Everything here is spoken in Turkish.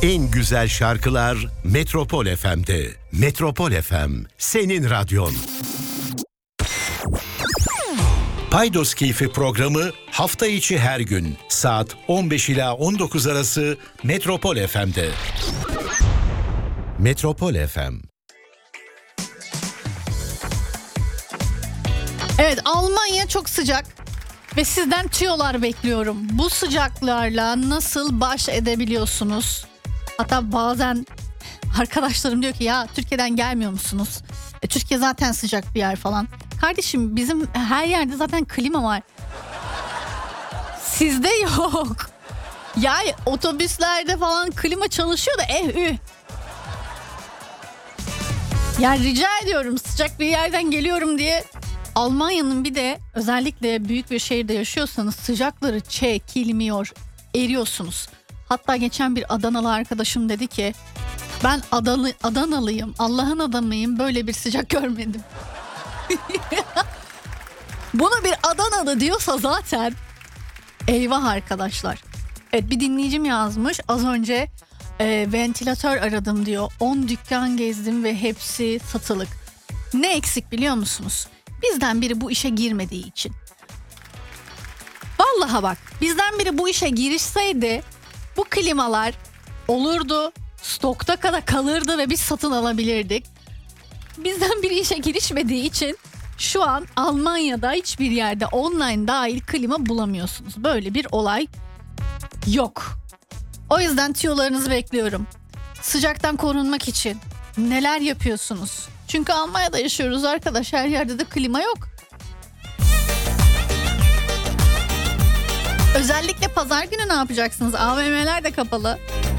En güzel şarkılar Metropol FM'de. Metropol FM, senin radyon. Paydos Keyfi programı hafta içi her gün saat 15 ila 19 arası Metropol FM'de. Metropol FM. Evet, Almanya çok sıcak ve sizden tüyolar bekliyorum. Bu sıcaklarla nasıl baş edebiliyorsunuz? Hatta bazen arkadaşlarım diyor ki ya Türkiye'den gelmiyor musunuz? Türkiye zaten sıcak bir yer falan. Kardeşim bizim her yerde zaten klima var. Sizde yok. Yani otobüslerde falan klima çalışıyor da Yani rica ediyorum, sıcak bir yerden geliyorum diye. Almanya'nın bir de özellikle büyük bir şehirde yaşıyorsanız sıcakları çekilmiyor, eriyorsunuz. Hatta geçen bir Adanalı arkadaşım dedi ki ben Adanalıyım, Allah'ın adamıyım, böyle bir sıcak görmedim. Bunu bir Adanalı diyorsa zaten eyvah arkadaşlar. Evet, bir dinleyicim yazmış az önce ventilatör aradım diyor. 10 dükkan gezdim ve hepsi satılık. Ne eksik biliyor musunuz? Bizden biri bu işe girmediği için. Vallahi bak, bizden biri bu işe girişseydi bu klimalar olurdu, stokta kalırdı ve biz satın alabilirdik. Bizden biri işe girişmediği için şu an Almanya'da hiçbir yerde online dahil klima bulamıyorsunuz. Böyle bir olay yok. O yüzden tüyolarınızı bekliyorum. Sıcaktan korunmak için neler yapıyorsunuz? Çünkü Almanya'da yaşıyoruz arkadaş. Her yerde de klima yok. Özellikle pazar günü ne yapacaksınız? AVM'ler de kapalı.